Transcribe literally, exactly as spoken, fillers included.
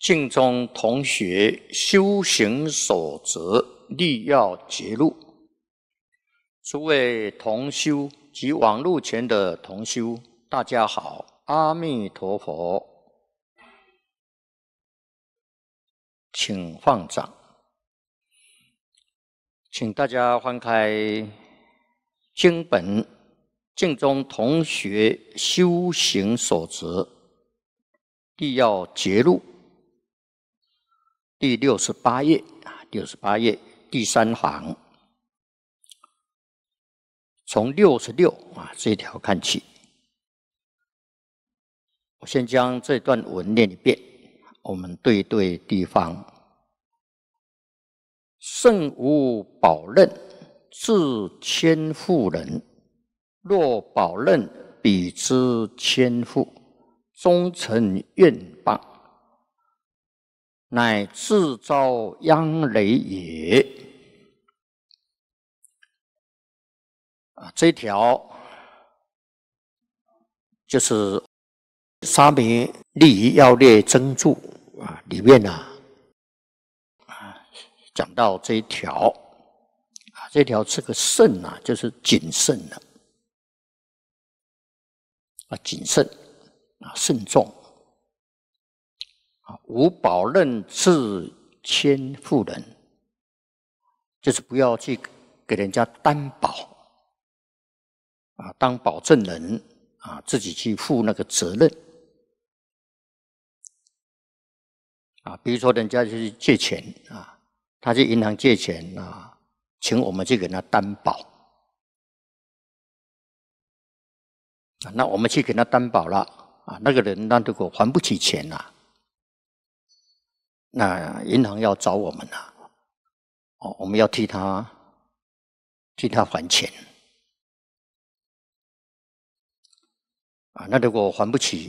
敬中同学修行守则立要节录，诸位同修及网络前的同修，大家好，阿弥陀佛，请放掌，请大家翻开经本《敬中同学修行守则立要节录》第六十八页，六十八页第三行，从六十六啊这一条看起。我先将这段文念一遍，我们对一对地方。圣无宝刃，自千妇人。若宝刃比之千妇，终成怨谤，乃自招殃雷也。啊，这一条就是沙弥利益要略增注啊里面啊啊讲到这一条啊，这条这个慎啊，就是谨慎了啊，谨慎啊，慎重啊，无宝刃自千妇人，就是不要去给人家担保啊，当保证人啊，自己去负那个责任啊。比如说，人家去借钱啊，他去银行借钱啊，请我们去给他担保啊，那我们去给他担保了啊，那个人那如果还不起钱呐、啊，那银行要找我们了、啊，哦，我们要替他替他还钱。啊，那如果还不起